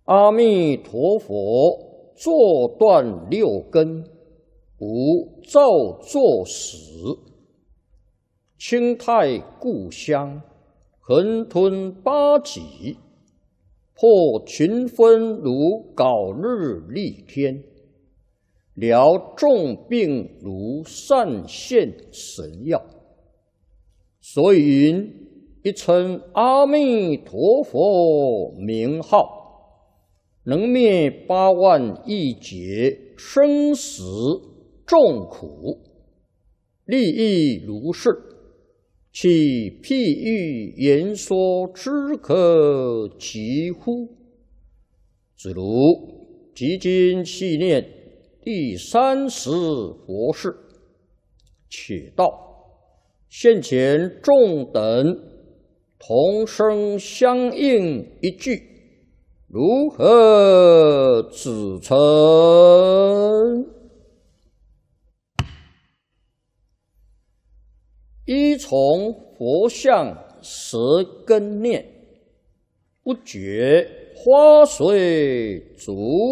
阿弥陀佛，坐断六根，无造作始。清泰故乡，恒吞八极，破群分如槁日丽天，疗众病如善现神药。所以云：一称阿弥陀佛名号，能灭8万亿劫生死众苦，利益如是，其譬喻言说之可及乎？子如即今细念第30佛事，且道现前众等同声相应一句，如何指称？依从佛像10根念，不觉花随足